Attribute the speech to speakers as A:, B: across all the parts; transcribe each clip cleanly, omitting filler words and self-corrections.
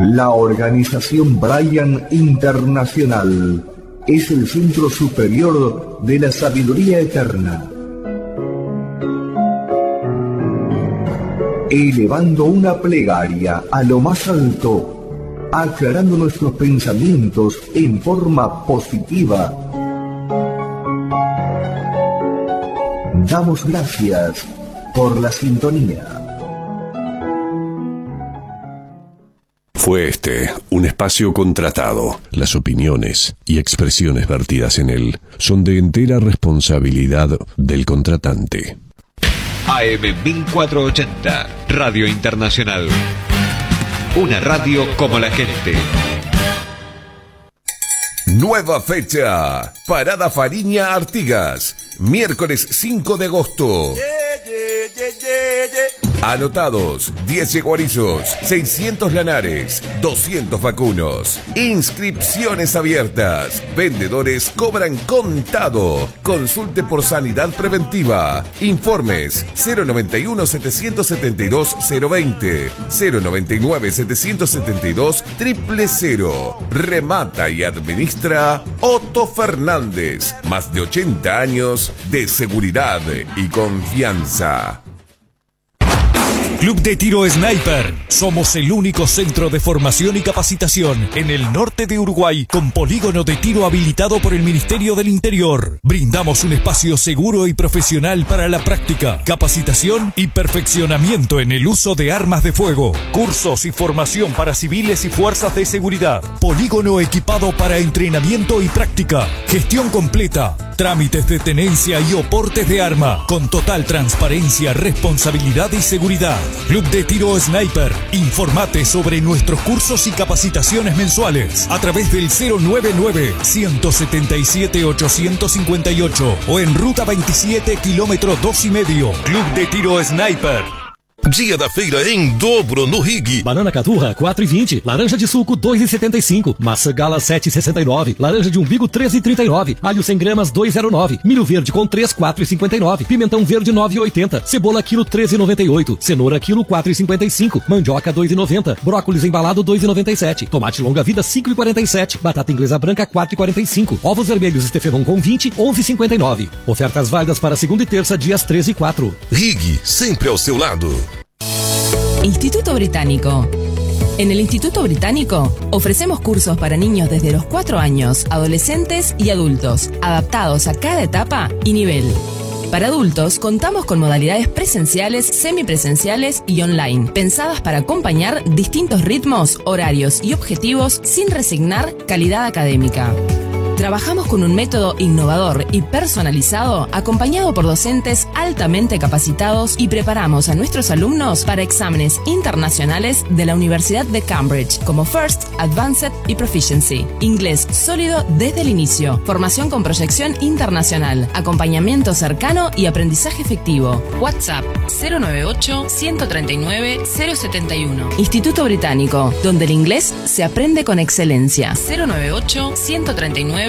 A: La organización Brian Internacional es el centro superior de la sabiduría eterna, elevando una plegaria a lo más alto, aclarando nuestros pensamientos en forma positiva. Damos gracias por la sintonía.
B: Fue este un espacio contratado. Las opiniones y expresiones vertidas en él son de entera responsabilidad del contratante.
C: AM 1480, Radio Internacional. Una radio como la gente.
D: Nueva fecha. Parada Fariña Artigas. Miércoles 5 de agosto. Anotados: 10 yeguarizos, 600 lanares, 200 vacunos. Inscripciones abiertas. Vendedores cobran contado. Consulte por sanidad preventiva. Informes 091 772 020, 099 772 000. Remata y administra Otto Fernández. Más de 80 años de seguridad y confianza.
E: Club de Tiro Sniper. Somos el único centro de formación y capacitación en el norte de Uruguay con polígono de tiro habilitado por el Ministerio del Interior. Brindamos un espacio seguro y profesional para la práctica, capacitación y perfeccionamiento en el uso de armas de fuego. Cursos y formación para civiles y fuerzas de seguridad. Polígono equipado para entrenamiento y práctica. Gestión completa. Trámites de tenencia y oportes de arma con total transparencia, responsabilidad y seguridad. Club de Tiro Sniper. Informate sobre nuestros cursos y capacitaciones mensuales a través del 099-177-858 o en Ruta 27, kilómetro 2,5. Club de Tiro Sniper.
F: Dia da feira em dobro no Rig.
G: Banana caturra 4,20, laranja de suco 2,75, maçã gala 7,69, laranja de umbigo 13,39, alho 100 gramas 2,09, milho verde com 3 4,59, pimentão verde 9,80, cebola quilo 13,98, cenoura quilo 4,55, mandioca 2,90, brócolis embalado 2,97, tomate longa vida 5,47, batata inglesa branca 4,45, ovos vermelhos Stefanon com 20 11,59. Ofertas válidas para segunda e terça dias 13 e 4.
F: Rig, sempre ao seu lado.
H: Instituto Británico. En el Instituto Británico ofrecemos cursos para niños desde los 4 años, adolescentes y adultos, adaptados a cada etapa y nivel. Para adultos contamos con modalidades presenciales, semipresenciales y online, pensadas para acompañar distintos ritmos, horarios y objetivos sin resignar calidad académica. Trabajamos con un método innovador y personalizado, acompañado por docentes altamente capacitados, y preparamos a nuestros alumnos para exámenes internacionales de la Universidad de Cambridge, como First, Advanced y Proficiency. Inglés sólido desde el inicio, formación con proyección internacional, acompañamiento cercano y aprendizaje efectivo. WhatsApp 098-139-071. Instituto Británico, donde el inglés se aprende con excelencia. 098-139-071.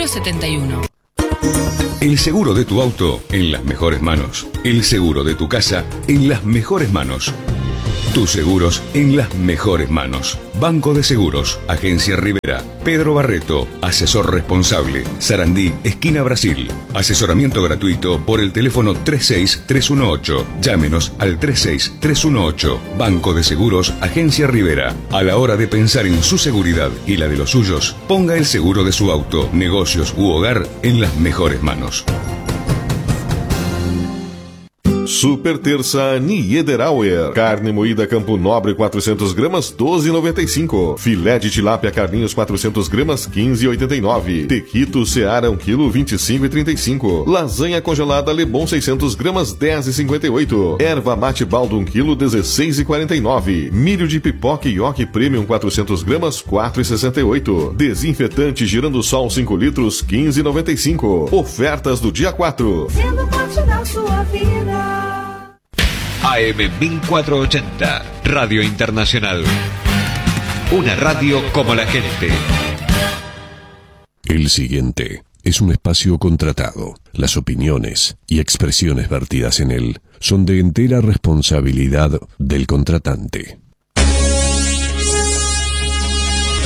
I: El seguro de tu auto en las mejores manos. El seguro de tu casa en las mejores manos. Tus seguros en las mejores manos. Banco de Seguros, Agencia Rivera, Pedro Barreto, asesor responsable, Sarandí, esquina Brasil. Asesoramiento gratuito por el teléfono 36318. Llámenos al 36318. Banco de Seguros, Agencia Rivera. A la hora de pensar en su seguridad y la de los suyos, ponga el seguro de su auto, negocios u hogar en las mejores manos.
J: Super Terça Niederauer. Carne moída Campo Nobre 400 gramas 12,95. Filé de tilápia Carlinhos 400 gramas 15,89. Tequito Seara 1 kg 25,35. Lasanha congelada Lebon 600 gramas 10,58. Erva mate baldo 1 kg 16,49. Milho de pipoca Yoki Premium 400 gramas 4,68. Desinfetante Girando Sol 5 litros 15,95. Ofertas do dia 4.
K: Sendo parte da sua vida.
C: AM 1480, Radio Internacional. Una radio como la gente.
B: El siguiente es un espacio contratado. Las opiniones y expresiones vertidas en él son de entera responsabilidad del contratante.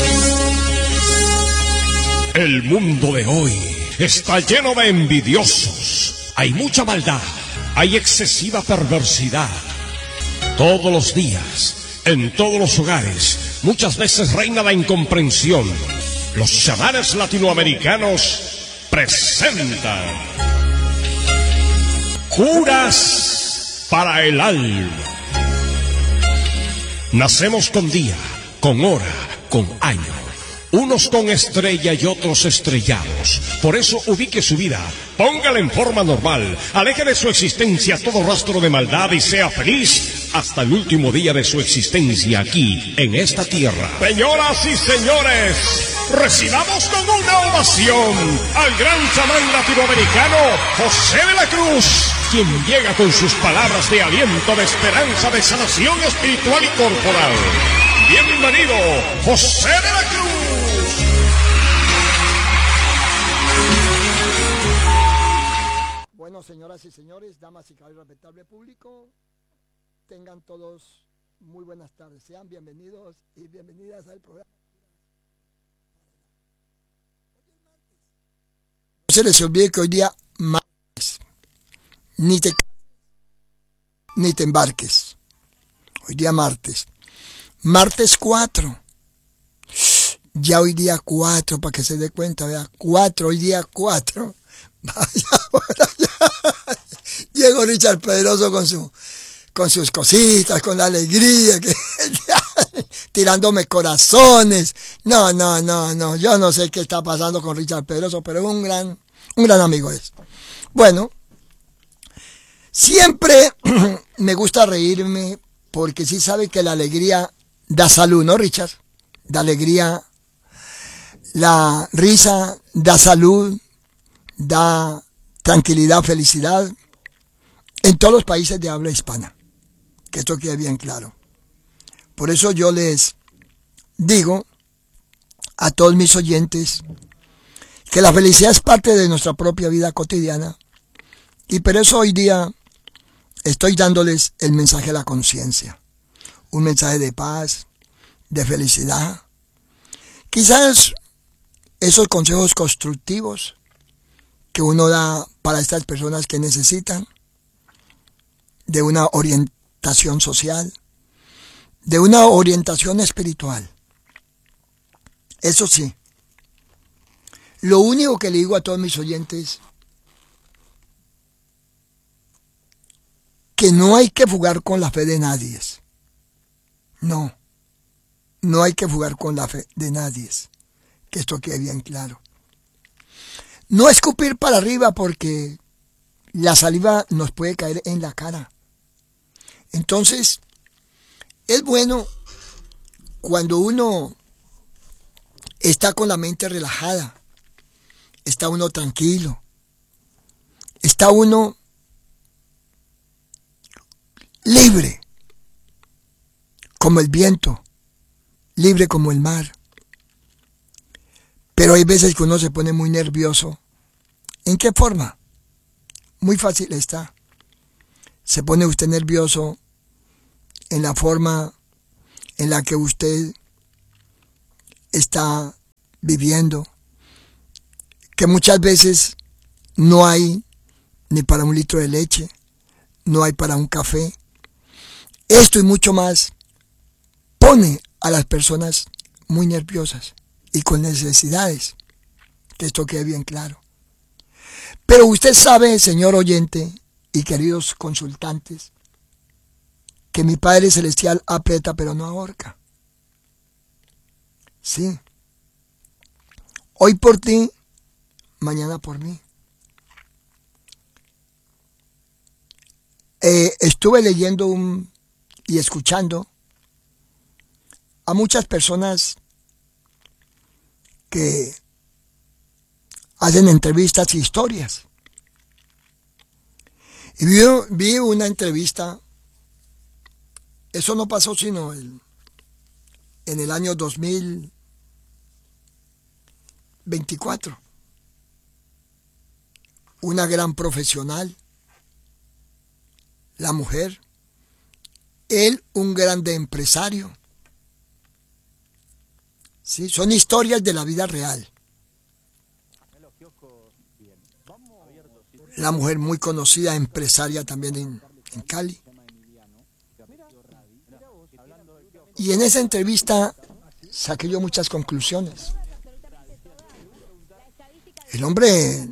L: El mundo de hoy está lleno de envidiosos. Hay mucha maldad, hay excesiva perversidad. Todos los días, en todos los hogares, muchas veces reina la incomprensión. Los chamanes latinoamericanos presentan Curas para el alma. Nacemos con día, con hora, con año. Unos con estrella y otros estrellados. Por eso ubique su vida, póngala en forma normal, aleje de su existencia todo rastro de maldad y sea feliz hasta el último día de su existencia aquí, en esta tierra. Señoras y señores, recibamos con una ovación al gran chamán latinoamericano José de la Cruz, quien llega con sus palabras de aliento, de esperanza, de sanación espiritual y corporal. Bienvenido, José de la Cruz.
M: Bueno, señoras y señores, damas y caballeros, respetable público, tengan todos muy buenas tardes. Sean bienvenidos y bienvenidas al programa. No se les olvide que hoy día martes, ni te embarques. Hoy día martes 4. Ya hoy día 4, para que se dé cuenta, vea, 4, hoy día 4. Vaya, llegó Richard Pedroso con sus cositas, con la alegría, tirándome corazones. No, yo no sé qué está pasando con Richard Pedroso, pero es un gran amigo es. Bueno, siempre me gusta reírme, porque sí sabe que la alegría da salud, ¿no, Richard? Da alegría, la risa da salud, da tranquilidad, felicidad, en todos los países de habla hispana, que esto quede bien claro. Por eso yo les digo a todos mis oyentes que la felicidad es parte de nuestra propia vida cotidiana, y por eso hoy día estoy dándoles el mensaje de la conciencia, un mensaje de paz, de felicidad. Quizás esos consejos constructivos que uno da para estas personas que necesitan de una orientación social, de una orientación espiritual. Eso sí, lo único que le digo a todos mis oyentes, que no hay que jugar con la fe de nadie. No hay que jugar con la fe de nadie. Que esto quede bien claro. No escupir para arriba, porque la saliva nos puede caer en la cara. Entonces, es bueno cuando uno está con la mente relajada, está uno tranquilo, está uno libre, como el viento, libre como el mar. Pero hay veces que uno se pone muy nervioso. ¿En qué forma? Muy fácil está. Se pone usted nervioso en la forma en la que usted está viviendo, que muchas veces no hay ni para un litro de leche, no hay para un café. Esto y mucho más pone a las personas muy nerviosas y con necesidades, que esto quede bien claro. Pero usted sabe, señor oyente y queridos consultantes, que mi Padre Celestial aprieta pero no ahorca. Sí. Hoy por ti, mañana por mí. Estuve leyendo y escuchando a muchas personas que hacen entrevistas y historias. Y vi una entrevista, eso no pasó sino en el año 2024. Una gran profesional, la mujer, él un grande empresario. ¿Sí? Son historias de la vida real. La mujer muy conocida, empresaria también en Cali. Y en esa entrevista saqué yo muchas conclusiones. El hombre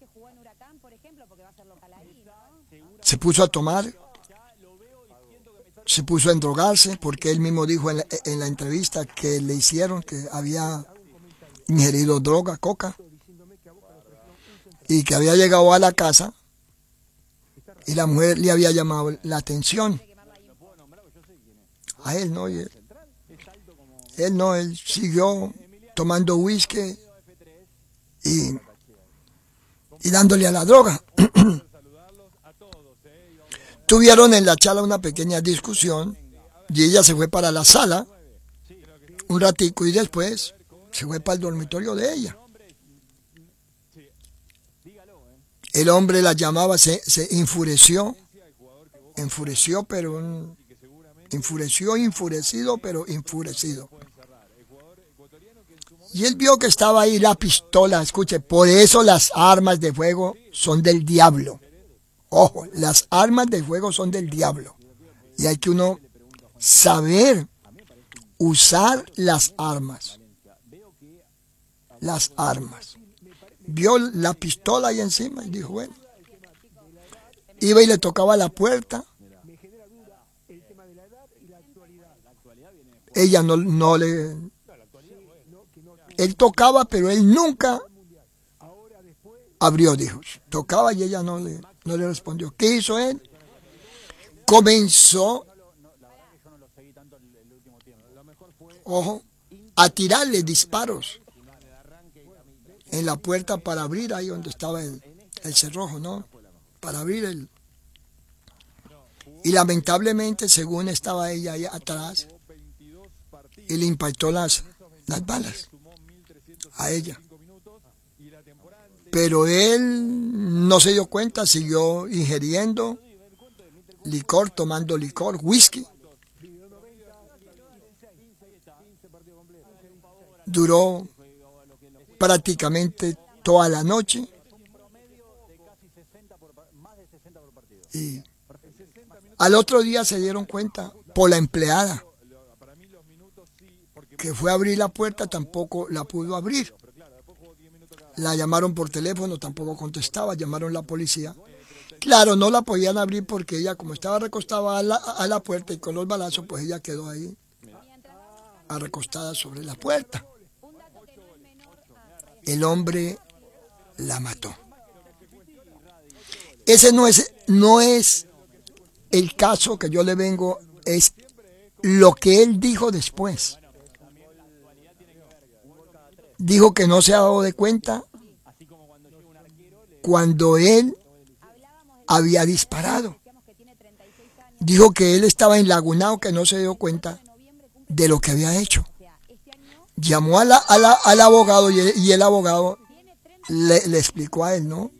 M: se puso a tomar, se puso a endrogarse, porque él mismo dijo en la entrevista que le hicieron que había ingerido droga, coca, y que había llegado a la casa y la mujer le había llamado la atención. A él no, él siguió tomando whisky y dándole a la droga. Tuvieron en la charla una pequeña discusión y ella se fue para la sala un ratico y después se fue para el dormitorio de ella. El hombre la llamaba, se enfurecido, pero enfurecido. Y él vio que estaba ahí la pistola, escuche, por eso las armas de fuego son del diablo. Ojo, las armas de fuego son del diablo. Y hay que uno saber usar las armas. Las armas. Vio la pistola ahí encima y dijo, bueno. Iba y le tocaba la puerta. Ella no le... Él tocaba, pero él nunca abrió, dijo. Tocaba y ella no le respondió. ¿Qué hizo él? Comenzó, ojo, a tirarle disparos en la puerta para abrir ahí donde estaba el cerrojo, ¿no? Para abrir Y lamentablemente, según estaba ella ahí atrás, y le impactó las balas a ella. Pero él no se dio cuenta, siguió ingiriendo licor, tomando licor, whisky. Duró prácticamente toda la noche. Y al otro día se dieron cuenta por la empleada que fue a abrir la puerta, tampoco la pudo abrir. La llamaron por teléfono, tampoco contestaba, llamaron a la policía. Claro, no la podían abrir porque ella, como estaba recostada a la puerta y con los balazos, pues ella quedó ahí recostada sobre la puerta. El hombre la mató. Ese no es el caso que yo le vengo, es lo que él dijo después. Dijo que no se ha dado de cuenta cuando él había disparado. Dijo que él estaba enlagunado, que no se dio cuenta de lo que había hecho. Llamó al abogado y el abogado le explicó a él, ¿no?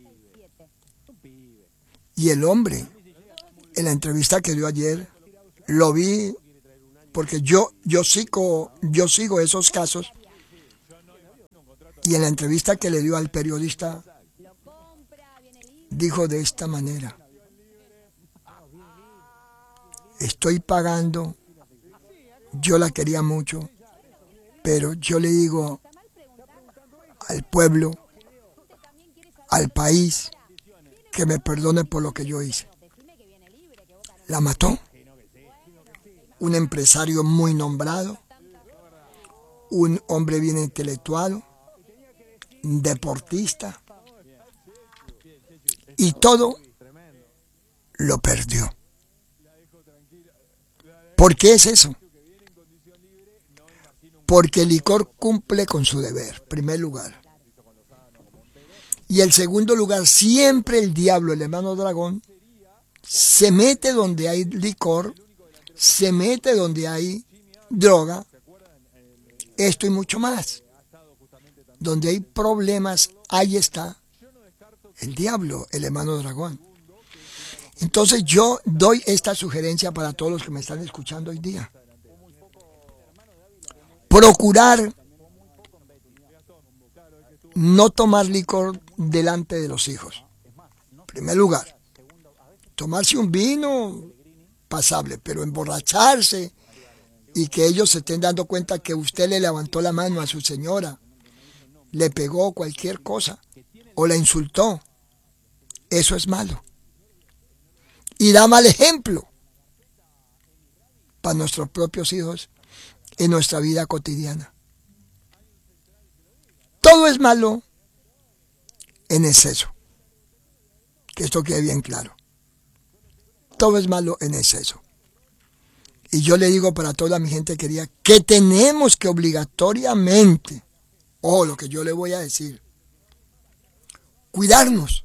M: Y el hombre, en la entrevista que dio ayer, lo vi, porque yo sigo esos casos. Y en la entrevista que le dio al periodista, dijo de esta manera: estoy pagando, yo la quería mucho, pero yo le digo al pueblo, al país, que me perdone por lo que yo hice. La mató. Un empresario muy nombrado, un hombre bien intelectual, deportista, y todo lo perdió. ¿Por qué es eso? Porque el licor cumple con su deber, primer lugar. Y el segundo lugar, siempre el diablo, el hermano dragón, se mete donde hay licor, se mete donde hay droga, esto y mucho más. Donde hay problemas, ahí está el diablo, el hermano dragón. Entonces yo doy esta sugerencia para todos los que me están escuchando hoy día. Procurar no tomar licor delante de los hijos. En primer lugar, tomarse un vino pasable, pero emborracharse y que ellos se estén dando cuenta que usted le levantó la mano a su señora, le pegó cualquier cosa o la insultó, eso es malo. Y da mal ejemplo para nuestros propios hijos en nuestra vida cotidiana. Todo es malo en exceso. Que esto quede bien claro. Todo es malo en exceso. Y yo le digo para toda mi gente querida que tenemos que obligatoriamente, lo que yo le voy a decir, cuidarnos.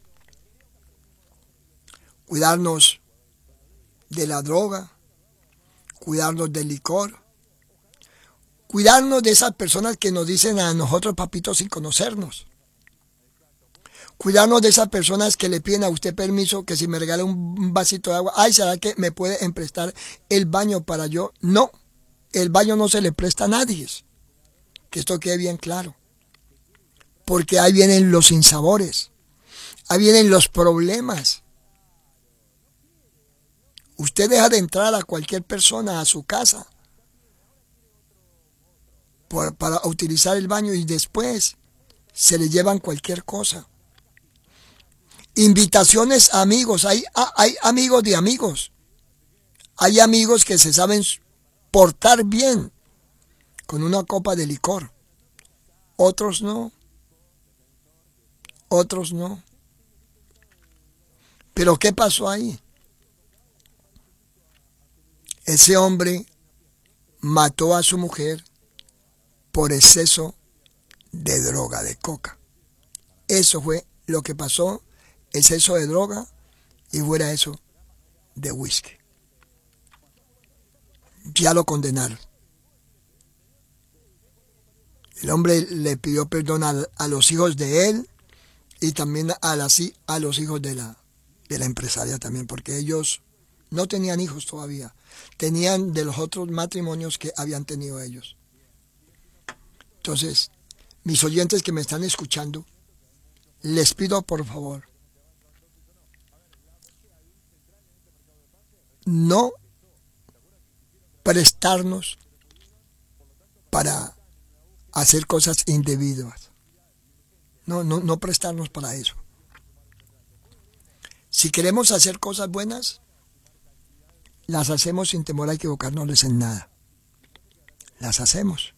M: Cuidarnos de la droga, cuidarnos del licor, cuidarnos de esas personas que nos dicen a nosotros papitos sin conocernos. Cuidarnos de esas personas que le piden a usted permiso, que si me regala un vasito de agua, ¿será que me puede prestar el baño para yo? No, el baño no se le presta a nadie. Que esto quede bien claro. Porque ahí vienen los sinsabores, ahí vienen los problemas. Usted deja de entrar a cualquier persona a su casa para utilizar el baño y después se le llevan cualquier cosa. Invitaciones a amigos, hay amigos de amigos. Hay amigos que se saben portar bien con una copa de licor. Otros no. Otros no. Pero ¿qué pasó ahí? Ese hombre mató a su mujer por exceso de droga, de coca. Eso fue lo que pasó, exceso de droga y fuera eso de whisky. Ya lo condenaron. El hombre le pidió perdón a los hijos de él y también a los hijos de la empresaria también, porque ellos no tenían hijos todavía. Tenían de los otros matrimonios que habían tenido ellos. Entonces, mis oyentes que me están escuchando, les pido por favor, no prestarnos para hacer cosas indebidas. No prestarnos para eso. Si queremos hacer cosas buenas, las hacemos sin temor a equivocarnos en nada. Las hacemos.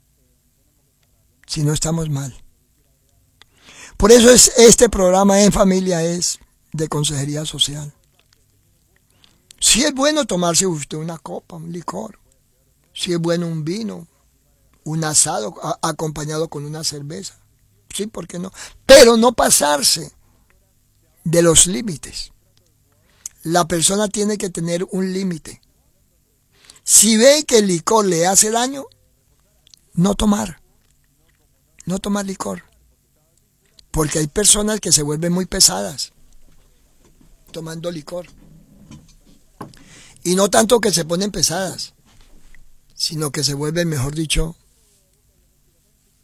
M: Si no estamos mal. Por eso este programa En Familia es de consejería social. Si es bueno tomarse usted una copa, un licor. Si es bueno un vino, un asado acompañado con una cerveza. Sí, ¿por qué no? Pero no pasarse de los límites. La persona tiene que tener un límite. Si ve que el licor le hace daño, no tomar. No tomar licor. Porque hay personas que se vuelven muy pesadas tomando licor. Y no tanto que se ponen pesadas, sino que se vuelven, mejor dicho,